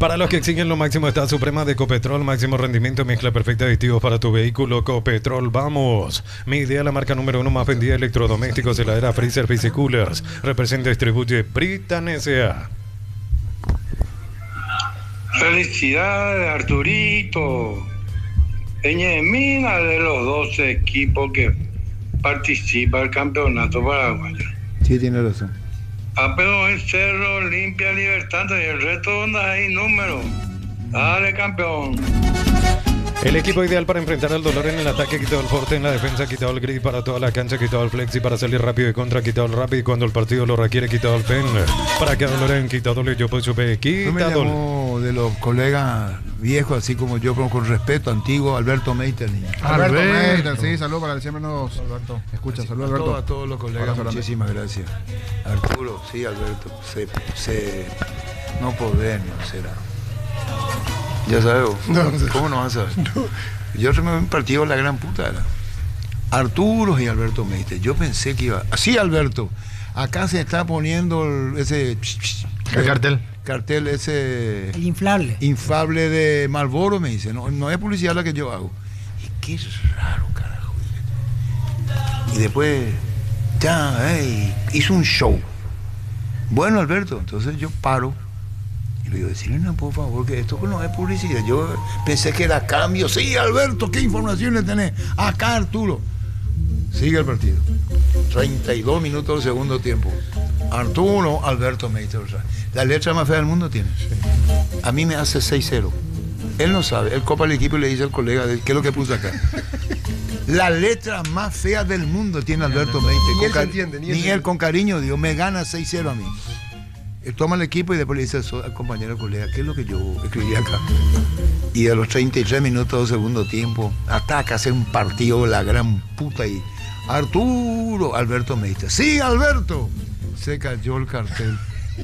Para los que exigen lo máximo está Suprema de Ecopetrol, máximo rendimiento, mezcla perfecta de aditivos para tu vehículo. Ecopetrol, vamos. Mi idea, la marca número 1 más vendida de electrodomésticos, heladera, freezer, PC Coolers. Representa y distribuye Britan S.A. Felicidades, Arturito. Eñemina de los 12 equipos que participa el campeonato paraguayo. Sí, tiene razón. Pero es Cerro, Olimpia, Libertad y el resto donde hay números. Dale, campeón. El equipo ideal para enfrentar al dolor en el ataque, quitado el forte en la defensa, quitado el grid para toda la cancha, quitado el flexi para salir rápido y contra, quitado el rápido y cuando el partido lo requiere, quitado el pen. Para que dolor en quitado yo pues supe, quitado. No de los colegas viejos, así como yo, pero con respeto, antiguo, Alberto Meiter. Alberto Meiter, sí, saludos para que siempre nos escucha. Saludos, Alberto. A todos los colegas, muchísimas gracias. Arturo, sí, Alberto, no podemos, será. Ya sabes, ¿cómo no vas a saber? Yo me vi un partido la gran puta. Arturo y Alberto Meite. Yo pensé que iba. Sí, Alberto. Acá se está poniendo ese cartel ese. El inflable. Inflable de Marlboro, me dice. No es publicidad la que yo hago. Y qué raro, carajo. Y después hizo un show. Bueno, Alberto, entonces yo paro. Y le digo, decirle, no, por favor, que esto no es publicidad. Yo pensé que era cambio. Sí, Alberto, ¿qué información le tenés? Acá, Arturo. Sigue el partido. 32 minutos del segundo tiempo. Arturo, Alberto Meiter. La letra más fea del mundo tiene. Sí. A mí me hace 6-0. Él no sabe. Él copa el equipo y le dice al colega, ¿qué es lo que puso acá? La letra más fea del mundo tiene Alberto Meiter. Ni él con cariño, digo, me gana 6-0 a mí. Toma el equipo y después le dice al compañero colega, ¿qué es lo que yo escribí acá? Y a los 33 minutos del segundo tiempo, ataca, hace un partido la gran puta y Arturo, Alberto Meiter. ¡Sí, Alberto! Se cayó el cartel.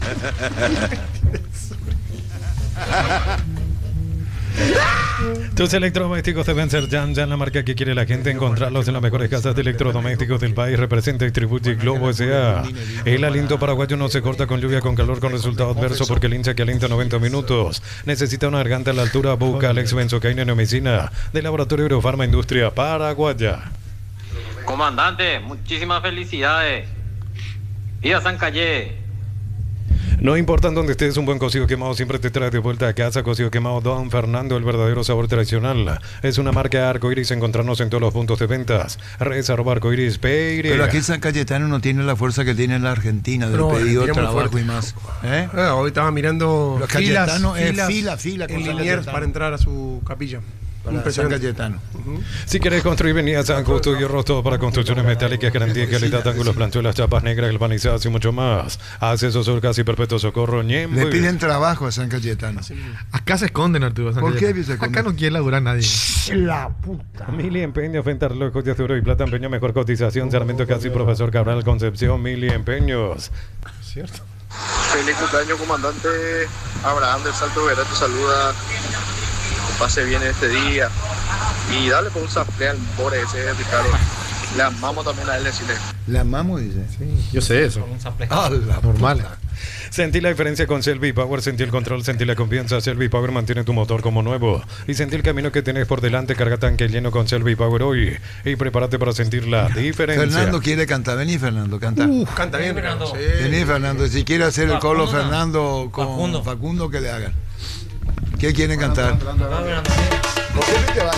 Tus electrodomésticos deben ser Yan la marca que quiere la gente. Encontrarlos en las mejores casas de electrodomésticos del país. Representa y distribuye Globo S.A. El aliento paraguayo no se corta con lluvia, con calor, con resultado adverso, porque el hincha que alienta 90 minutos necesita una garganta a la altura. Busca Alex Benzocaína en Omicina de Laboratorio Eurofarma Industria Paraguaya. Comandante, muchísimas felicidades. Viva San Calle. No importa en dónde estés, un buen cocido quemado siempre te trae de vuelta a casa. Cocido quemado Don Fernando, el verdadero sabor tradicional. Es una marca Arcoiris. Encontrarnos en todos los puntos de ventas. Redes @arcoiris. Pero aquí en San Cayetano no tiene la fuerza que tiene en la Argentina del pedido de trabajo y más. Hoy estaba mirando filas en Liniers para entrar a su capilla. San Cayetano. Si querés construir, venía a San Justo y Rosto para construcciones metálicas, garantía de calidad, ángulos, planchuelas, chapas negras, galvanizadas y mucho más. Acceso Surcas y Perpetuo Socorro. Le piden trabajo a San Cayetano. Acá se esconden, Arturo. ¿Por qué se esconden? Acá no quiere laburar nadie. La puta. Mili Empeño, Fentar Locos de Oro y Plata Empeño, mejor cotización. Sarmiento Casi, Profesor Cabral Concepción, Mili Empeños. Cierto. Feliz cumpleaños, comandante. Abraham del Salto Vera te saluda. Pase bien este día y dale por un sample al pobre ese Ricardo. Le amamos también a él, decirle. ¿Le amamos, dice? Sí, yo sé eso. Normal. Sentí la diferencia con Selvi Power, sentí el control, sentí la confianza. Selvi Power mantiene tu motor como nuevo y sentí el camino que tenés por delante. Carga tanque lleno con Selvi Power hoy y prepárate para sentir la diferencia. Fernando quiere cantar. Vení, Fernando, canta. Canta bien, Fernando. Sí. Vení, Fernando. Si quiere hacer el colo Fernando con Facundo, que le hagan. ¿Qué quieren cantar? ¿Por qué no te van?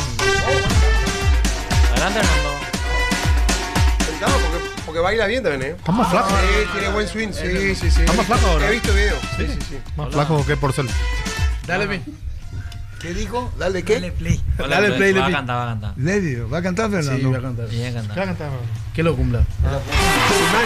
Adelante, Fernando. Sentado porque baila bien también, ¿eh? Está más flaco. Sí, tiene buen swing. Sí. Está más flaco ahora. He visto video. Sí. Más flaco que Porcel. Dale, bien. ¿Qué dijo? ¿Dale qué? Dale play. Dale play. Va a cantar. ¿Va a cantar Fernando? Sí, va a cantar. Sí, va a cantar. Que lo cumpla.